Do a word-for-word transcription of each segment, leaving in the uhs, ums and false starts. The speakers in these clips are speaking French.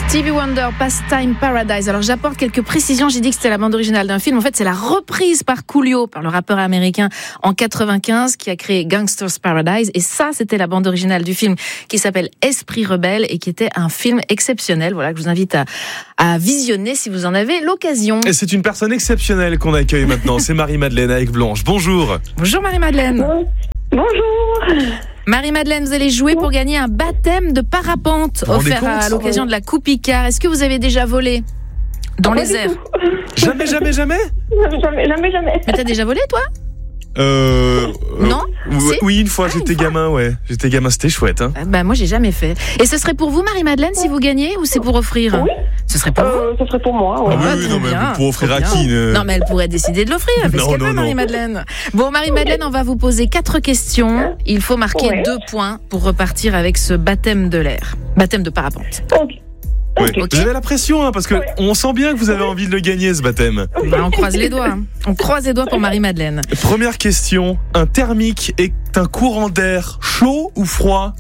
Stevie Wonder, Pastime Paradise. Alors j'apporte quelques précisions, j'ai dit que c'était la bande originale d'un film. En fait, c'est la reprise par Coolio, par le rappeur américain en quatre-vingt-quinze, qui a créé Gangsta's Paradise. Et ça, c'était la bande originale du film qui s'appelle Esprit Rebelle et qui était un film exceptionnel. Voilà, que je vous invite à, à visionner si vous en avez l'occasion. Et c'est une personne exceptionnelle qu'on accueille maintenant. C'est Marie-Madeleine avec Blanche. Bonjour. Bonjour Marie-Madeleine. Bonjour. Marie-Madeleine, vous allez jouer pour gagner un baptême de parapente offert à l'occasion de la Coupe Icare. Est-ce que vous avez déjà volé dans Pas les du airs? tout. Jamais, jamais, jamais Jamais, jamais, jamais. Mais t'as déjà volé, toi? Euh... Non euh, Si Oui, une fois, Ah, une j'étais fois. gamin, ouais. J'étais gamin, c'était chouette, hein. Euh, Bah moi, j'ai jamais fait. Et ce serait pour vous, Marie-Madeleine, si vous gagnez, ou c'est pour offrir? Oui. Ce serait pour vous. Euh, ce serait pour moi. Ouais. Ah oui, Ouais, oui, trop non, mais bien, pour offrir trop à bien. qui ne- Non, mais elle pourrait décider de l'offrir. Elle fait ce Non, qu'elle non, veut, non. Marie-Madeleine. Bon, Marie-Madeleine, on va vous poser quatre questions. Il faut marquer Ouais. deux points pour repartir avec ce baptême de l'air. Baptême de parapente. Ok. Ouais. Ok. Vous avez la pression, hein, parce que Ouais. on sent bien que vous avez envie de le gagner, ce baptême. Bah, on croise les doigts. On croise les doigts pour Marie-Madeleine. Première question. Un thermique est un courant d'air chaud ou froid?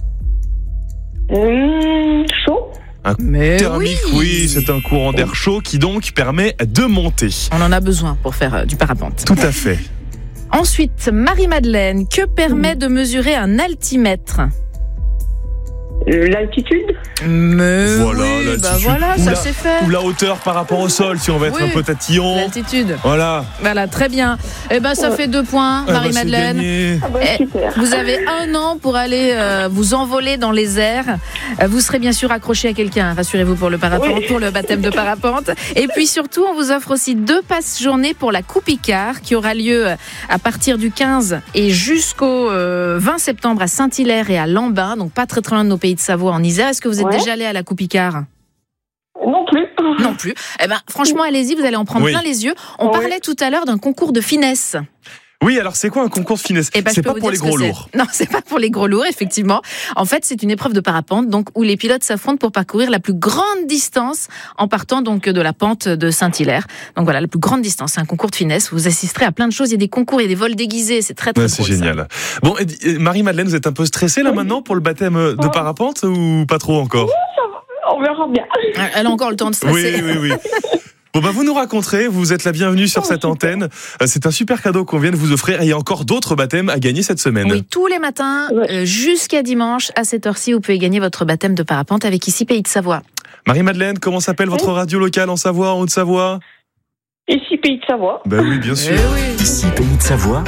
Hum, chaud. Un Mais thermique, oui, c'est un courant d'air chaud qui donc permet de monter. On en a besoin pour faire euh, du parapente. Tout à fait. Ensuite, Marie-Madeleine, que permet de mesurer un altimètre? Euh, L'altitude. Mais Voilà, oui, l'altitude. bah voilà, Ou ça la- c'est fait. Ou la hauteur par rapport au sol, si on veut être Oui. un peu tatillon. L'altitude. Voilà. Voilà, très bien. Eh ben, ça Ouais. fait deux points, Ah bah, Marie-Madeleine. c'est gagné. Ah bah Eh, super. Vous avez un an pour aller euh, vous envoler dans les airs. Euh, vous serez bien sûr accroché à quelqu'un, rassurez-vous, pour le parapente, Oui. pour le baptême de parapente. Et puis surtout, on vous offre aussi deux passes journées pour la Coupe Icare qui aura lieu à partir du quinze et jusqu'au euh, vingt septembre à Saint-Hilaire et à Lambin, donc pas très très loin de nos pays de Savoie en Isère. Est-ce que vous êtes Ouais. déjà allé à la Coupe Icare? Non plus. Non plus. Eh ben, franchement, allez-y, vous allez en prendre Oui. plein les yeux. On Oui. parlait tout à l'heure d'un concours de finesse. Oui, alors c'est quoi un concours de finesse? Eh ben, je C'est peux pas vous pour dire les ce que gros c'est. lourds. Non, c'est pas pour les gros lourds, effectivement. En fait, c'est une épreuve de parapente, donc où les pilotes s'affrontent pour parcourir la plus grande distance en partant donc de la pente de Saint-Hilaire. Donc voilà, la plus grande distance. C'est un concours de finesse. Vous assisterez à plein de choses. Il y a des concours, il y a des vols déguisés. C'est très très Ouais, c'est drôle, ça. génial. Bon, et, et Marie-Madeleine, vous êtes un peu stressée là Oui. maintenant pour le baptême de Oui. parapente ou pas trop encore? On verra bien. Elle a encore le temps de Oui, stresser. oui, oui. Bon bah vous nous raconterez, vous êtes la bienvenue sur cette antenne. Euh, C'est un super cadeau qu'on vient de vous offrir et il y a encore d'autres baptêmes à gagner cette semaine. Oui, tous les matins, Ouais. euh, jusqu'à dimanche, à cette heure-ci, vous pouvez gagner votre baptême de parapente avec ici Pays de Savoie. Marie-Madeleine, comment s'appelle votre radio locale en Savoie, en Haute-Savoie? Ici, Pays de Savoie. Bah oui, bien sûr. Eh oui. Ici Pays de Savoie,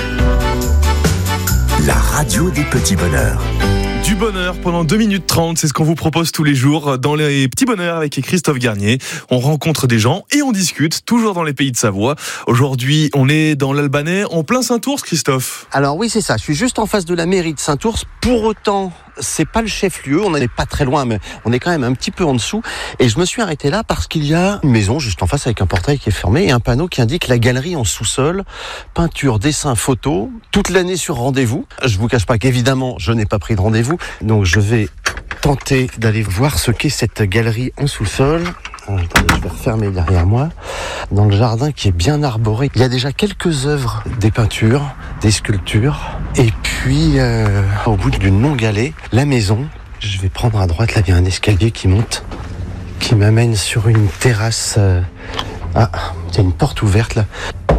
la radio des petits bonheurs. Du bonheur pendant deux minutes trente, c'est ce qu'on vous propose tous les jours dans les petits bonheurs avec Christophe Garnier. On rencontre des gens et on discute, toujours dans les Pays de Savoie. Aujourd'hui, on est dans l'Albanais, en plein Saint-Ours, Christophe. Alors oui, c'est ça. Je suis juste en face de la mairie de Saint-Ours. Pour autant, c'est pas le chef-lieu. On n'est pas très loin, mais on est quand même un petit peu en dessous. Et je me suis arrêté là parce qu'il y a une maison juste en face avec un portail qui est fermé et un panneau qui indique la galerie en sous-sol, peinture, dessin, photo, toute l'année sur rendez-vous. Je vous cache pas qu'évidemment, je n'ai pas pris de rendez-vous. Donc je vais tenter d'aller voir ce qu'est cette galerie en sous-sol. Attendez, je vais refermer derrière moi. Dans le jardin qui est bien arboré, il y a déjà quelques œuvres, des peintures, des sculptures. Et puis, euh, au bout d'une longue allée, la maison. Je vais prendre à droite, là, il y a un escalier qui monte, qui m'amène sur une terrasse. Euh... Ah, il y a une porte ouverte, là.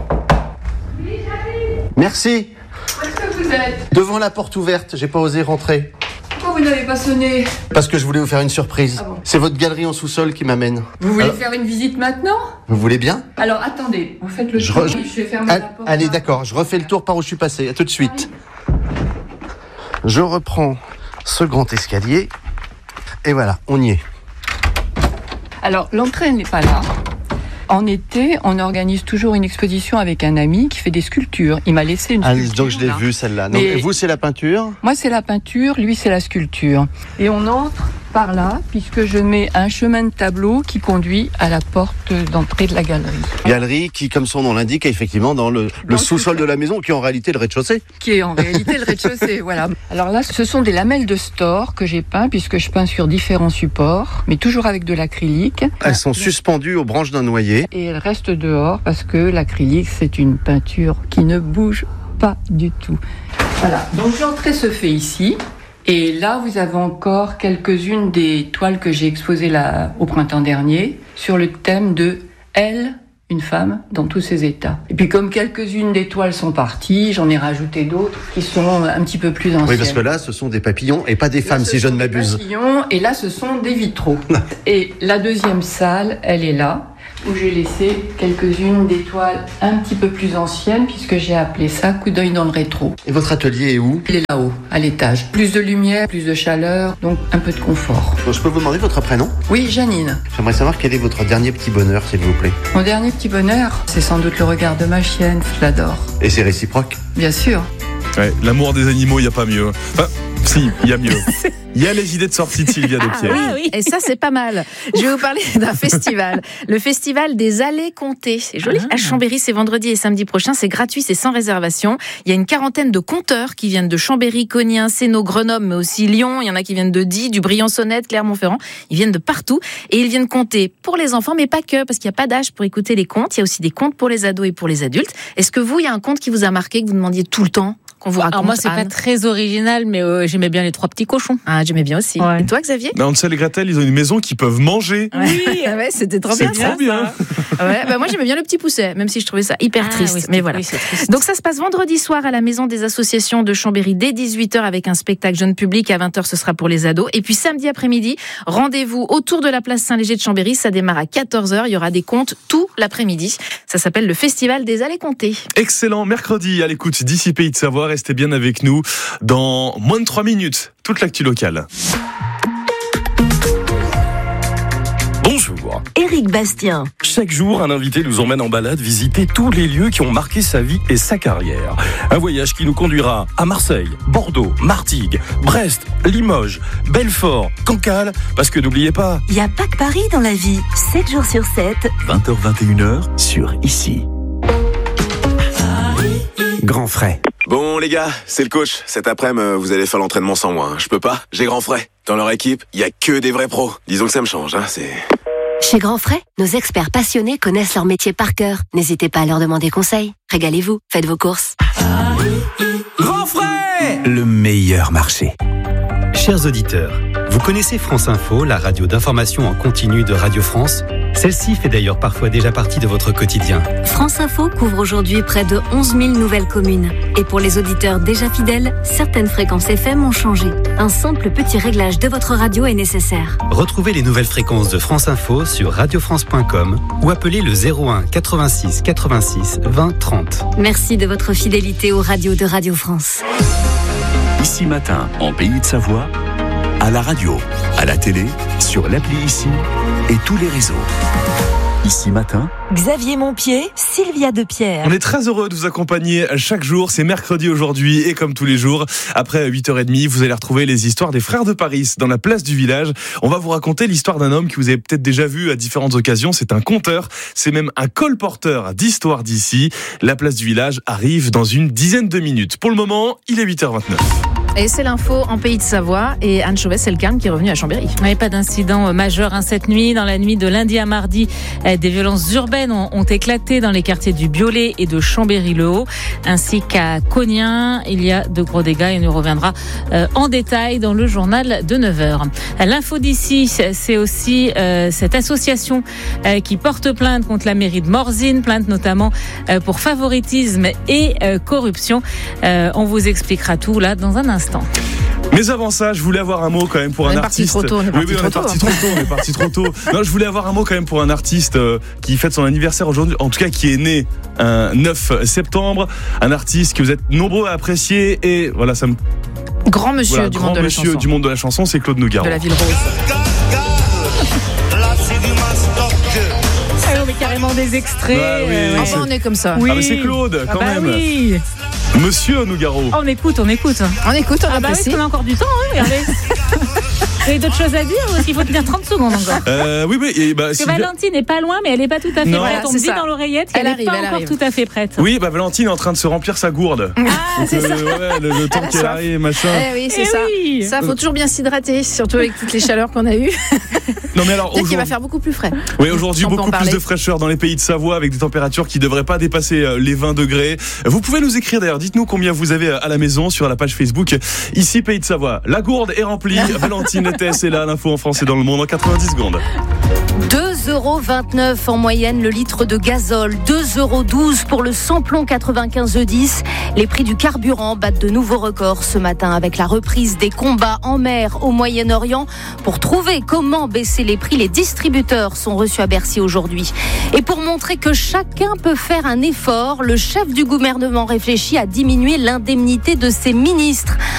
Merci. Où est-ce que vous êtes? Devant la porte ouverte, j'ai pas osé rentrer. Pourquoi vous n'avez pas sonné? Parce que je voulais vous faire une surprise. Ah bon. C'est votre galerie en sous-sol qui m'amène. Vous voulez Alors- faire une visite maintenant? Vous voulez bien? Alors attendez, vous faites le Je tour, re- je vais fermer Al- la porte. Allez, d'accord, je refais le tour par où je suis passé. À tout de suite. Je reprends ce grand escalier. Et voilà, on y est. Alors l'entrée n'est pas là. En été, on organise toujours une exposition avec un ami qui fait des sculptures. Il m'a laissé une Ah, sculpture. donc je l'ai là. vue celle-là. Donc, Mais- et vous, c'est la peinture? Moi, c'est la peinture, lui, c'est la sculpture. Et on entre par là, puisque je mets un chemin de tableau qui conduit à la porte d'entrée de la galerie. Galerie qui, comme son nom l'indique, est effectivement dans le, le le sous-sol sous-sol. de la maison, qui est en réalité le rez-de-chaussée. Qui est en réalité le rez-de-chaussée, voilà. Alors là, ce sont des lamelles de store que j'ai peint, puisque je peins sur différents supports, mais toujours avec de l'acrylique. Elles sont suspendues aux branches d'un noyer. Et elles restent dehors parce que l'acrylique, c'est une peinture qui ne bouge pas du tout. Voilà, donc l'entrée se fait ici. Et là, vous avez encore quelques-unes des toiles que j'ai exposées là, au printemps dernier, sur le thème de « Elle, une femme, dans tous ses états ». Et puis comme quelques-unes des toiles sont parties, j'en ai rajouté d'autres qui sont un petit peu plus anciennes. Oui, parce que là, ce sont des papillons et pas des femmes, là, si je ne m'abuse. Des papillons, et là, ce sont des vitraux. Et la deuxième salle, elle est là, où j'ai laissé quelques-unes des toiles un petit peu plus anciennes, puisque j'ai appelé ça « Coup d'œil dans le rétro ». Et votre atelier est où? Il est là-haut, à l'étage. Plus de lumière, plus de chaleur, donc un peu de confort. Donc, je peux vous demander votre prénom? Oui, Janine. J'aimerais savoir quel est votre dernier petit bonheur, s'il vous plaît. Mon dernier petit bonheur, c'est sans doute le regard de ma chienne, je l'adore. Et c'est réciproque? Bien sûr. Ouais, l'amour des animaux, il n'y a pas mieux. Enfin, si, il y a mieux. Il y a les idées de sortie de Sylvia Depierre. Ah oui, et ça c'est pas mal. Je vais vous parler d'un festival, le festival des Allées Comptées. C'est joli. Ah. À Chambéry, c'est vendredi et samedi prochain, c'est gratuit, c'est sans réservation. Il y a une quarantaine de conteurs qui viennent de Chambéry, Cognin, Sénaux, Grenoble, mais aussi Lyon. Il y en a qui viennent de Die, du Briançonnette, Clermont-Ferrand. Ils viennent de partout et ils viennent compter pour les enfants, mais pas que, parce qu'il n'y a pas d'âge pour écouter les contes. Il y a aussi des contes pour les ados et pour les adultes. Est-ce que vous, il y a un conte qui vous a marqué, que vous demandiez tout le temps? Qu'on vous raconte? Alors moi, c'est Anne. pas très original, mais euh, j'aimais bien les trois petits cochons. Ah, j'aimais bien aussi. Ouais. Et toi, Xavier? Ben, Hansel et Gretel, ils ont une maison qu'ils peuvent manger. Oui, ouais, c'était trop C'est bien. trop bien. Ouais, bah moi j'aimais bien le petit pousset, même si je trouvais ça hyper Ah, triste. oui, mais voilà. Oui, c'est triste. Donc ça se passe vendredi soir à la Maison des Associations de Chambéry dès dix-huit heures avec un spectacle jeune public. À vingt heures, ce sera pour les ados. Et puis samedi après-midi, rendez-vous autour de la place Saint-Léger de Chambéry. Ça démarre à quatorze heures. Il y aura des contes tout l'après-midi. Ça s'appelle le Festival des Allées Comptées. Excellent. Mercredi, à l'écoute d'ici Pays de Savoie. Restez bien avec nous dans moins de trois minutes. Toute l'actu locale. Bonjour. Éric Bastien. Chaque jour, un invité nous emmène en balade visiter tous les lieux qui ont marqué sa vie et sa carrière. Un voyage qui nous conduira à Marseille, Bordeaux, Martigues, Brest, Limoges, Belfort, Cancale, parce que n'oubliez pas... Il n'y a pas que Paris dans la vie. sept jours sur sept. vingt heures vingt et une heures sur Ici. Grand frais. Bon les gars, c'est le coach. Cet après-midi, vous allez faire l'entraînement sans moi. Hein. Je peux pas, j'ai grand frais. Dans leur équipe, il y a que des vrais pros. Disons que ça me change, hein, c'est... Chez Grand Frais, nos experts passionnés connaissent leur métier par cœur. N'hésitez pas à leur demander conseil. Régalez-vous, faites vos courses. Grand frais, le meilleur marché. Chers auditeurs, vous connaissez France Info, la radio d'information en continu de Radio France? Celle-ci fait d'ailleurs parfois déjà partie de votre quotidien. France Info couvre aujourd'hui près de onze mille nouvelles communes. Et pour les auditeurs déjà fidèles, certaines fréquences F M ont changé. Un simple petit réglage de votre radio est nécessaire. Retrouvez les nouvelles fréquences de France Info sur radio france point com ou appelez le zéro un quatre-vingt-six quatre-vingt-six vingt trente. Merci de votre fidélité aux radios de Radio France. Ici Matin, en Pays de Savoie, à la radio, à la télé, sur l'appli Ici et tous les réseaux. Ici Matin, Xavier Montpied, Sylvia Depierre. On est très heureux de vous accompagner chaque jour. C'est mercredi aujourd'hui et comme tous les jours, après huit heures trente, vous allez retrouver les histoires des frères de Paris dans la place du village. On va vous raconter l'histoire d'un homme que vous avez peut-être déjà vu à différentes occasions. C'est un conteur, c'est même un colporteur d'histoires d'ici. La place du village arrive dans une dizaine de minutes. Pour le moment, il est huit heures vingt-neuf. Et c'est l'info en Pays de Savoie. Et Anne Chauvet, c'est le calme qui est revenu à Chambéry. Oui, pas d'incident majeur hein, cette nuit. Dans la nuit de lundi à mardi, des violences urbaines ont, ont éclaté dans les quartiers du Biolay et de Chambéry-le-Haut, ainsi qu'à Cognin. Il y a de gros dégâts et on y reviendra euh, en détail dans le journal de neuf heures. L'info d'ici, c'est aussi euh, cette association euh, qui porte plainte contre la mairie de Morzine, plainte notamment euh, pour favoritisme et euh, corruption. Euh, on vous expliquera tout là dans un instant. Mais avant ça, je voulais avoir un mot quand même pour on un est artiste. Parti trop tôt, on est oui, parti oui, on est trop parti tôt. trop tôt. On est parti trop tôt. Non, je voulais avoir un mot quand même pour un artiste euh, qui fête son anniversaire aujourd'hui. En tout cas, qui est né un neuf septembre. Un artiste que vous êtes nombreux à apprécier et voilà, ça me. Grand monsieur Voilà, du grand monde de la monsieur chanson. du monde de la chanson, c'est Claude Nougaro. De la ville rose. Alors, mais carrément des extraits. Bah oui, euh, Ah c'est- bah, on est comme ça. Oui. Ah mais c'est Claude quand Ah bah même. oui. Monsieur Nougaro. On écoute, on écoute. On écoute, on Ah bah oui, apprécie. on a encore du temps, hein, regardez. Vous avez d'autres choses à dire ou est-ce qu'il faut tenir trente secondes encore? Euh, oui, oui. Et bah, Parce que Sylvia... Valentine n'est pas loin, mais elle n'est pas tout à fait Non. prête. Voilà, On me c'est dit ça. dans l'oreillette qu'elle Elle n'est arrive, pas elle encore arrive. tout à fait prête. Oui, bah Valentine est en train de se remplir sa gourde. Ah, c'est Donc, ça. euh, ouais, le, le temps Elle a qu'elle soif. arrive, machin. Eh oui, c'est Eh ça. oui. Ça, faut toujours bien s'hydrater, surtout avec toutes les chaleurs qu'on a eues. Non mais alors Peut-être qu'il va aujourd'hui, faire beaucoup plus frais. oui, aujourd'hui On peut en beaucoup plus parler. de fraîcheur dans les pays de Savoie avec des températures qui devraient pas dépasser euh, les vingt degrés. Vous pouvez nous écrire d'ailleurs, dites-nous combien vous avez à la maison sur la page Facebook Ici Pays de Savoie. La gourde est remplie. Valentine Tess est là, l'info en France et dans le monde en quatre-vingt-dix secondes. deux euros vingt-neuf en moyenne le litre de gazole, deux euros douze pour le samplon quatre-vingt-quinze E dix. Les prix du carburant battent de nouveaux records ce matin avec la reprise des combats en mer au Moyen-Orient. Pour trouver comment baisser les prix, les distributeurs sont reçus à Bercy aujourd'hui. Et pour montrer que chacun peut faire un effort, le chef du gouvernement réfléchit à diminuer l'indemnité de ses ministres.